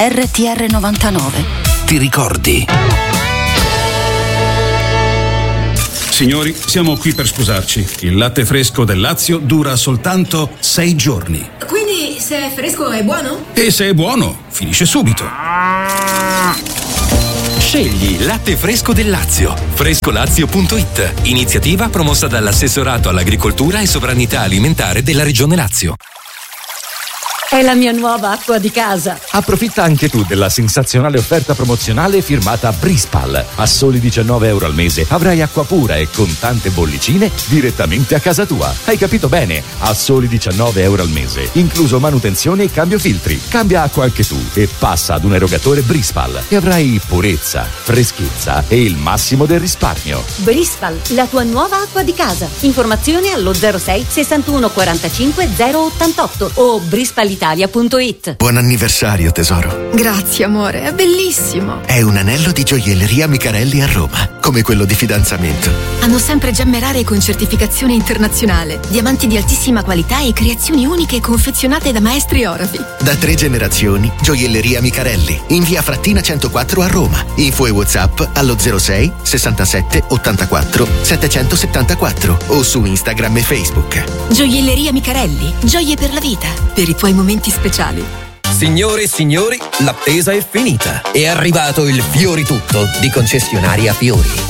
RTR 99. Ti ricordi? Signori, siamo qui per sposarci. Il latte fresco del Lazio dura soltanto 6 giorni. Quindi, se è fresco è buono? E se è buono, finisce subito. Scegli il latte fresco del Lazio. Frescolazio.it. Iniziativa promossa dall'Assessorato all'Agricoltura e Sovranità Alimentare della Regione Lazio. È la mia nuova acqua di casa. Approfitta anche tu della sensazionale offerta promozionale firmata Brispal. A soli €19 al mese avrai acqua pura e con tante bollicine direttamente a casa tua. Hai capito bene? A soli €19 al mese, incluso manutenzione e cambio filtri. Cambia acqua anche tu e passa ad un erogatore Brispal e avrai purezza, freschezza e il massimo del risparmio. Brispal, la tua nuova acqua di casa. Informazioni allo 06 61 45 088 o brispalitalia.it. Buon anniversario, tesoro. Grazie, amore, è bellissimo. È un anello di gioielleria Micarelli a Roma, come quello di fidanzamento. Hanno sempre gemme rare con certificazione internazionale, diamanti di altissima qualità e creazioni uniche confezionate da maestri orafi. Da 3 generazioni, gioielleria Micarelli, in via Frattina 104 a Roma. Info e WhatsApp allo 06 67 84 774 o su Instagram e Facebook. Gioielleria Micarelli, gioie per la vita, per i tuoi momenti speciali. Signore e signori, l'attesa è finita. È arrivato il Fioritutto di concessionaria Fiori.